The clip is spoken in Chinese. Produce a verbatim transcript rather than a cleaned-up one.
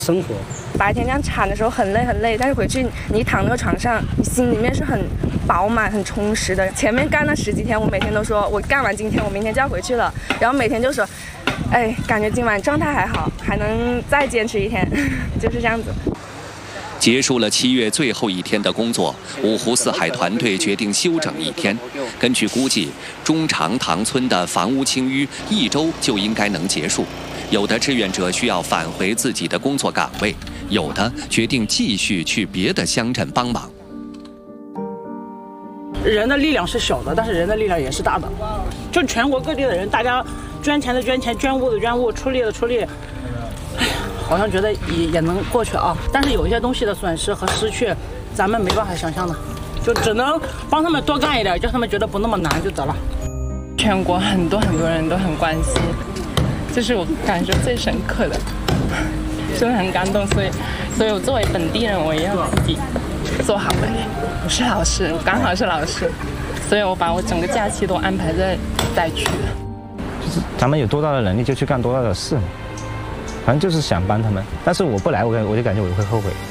生活。 白天这样铲的时候很累很累，但是回去你一躺那个床上，你心里面是很饱满、很充实的。前面干了十几天，我每天都说我干完今天，我明天就要回去了，然后每天就说，哎，感觉今晚状态还好，还能再坚持一天，就是这样子。 结束了七月最后一天的工作，五湖四海团队决定休整一天。根据估计，中长塘村的房屋清淤一周就应该能结束。有的志愿者需要返回自己的工作岗位，有的决定继续去别的乡镇帮忙。 人的力量是小的，但是人的力量也是大的。就全国各地的人，大家捐钱的捐钱，捐物的捐物，出力的出力。哎呀，好像觉得也也能过去啊。但是有一些东西的损失和失去，咱们没办法想象的，就只能帮他们多干一点，叫他们觉得不那么难就得了。 全国很多很多人都很关心。这是我感受最深刻的，真的很感动，所以，所以我作为本地人，我也要自己做好本地。我是老师，我刚好是老师，所以我把我整个假期都安排在灾区了。 就是咱们有多大的能力就去干多大的事嘛，反正就是想帮他们。但是我不来，我我就感觉我会后悔。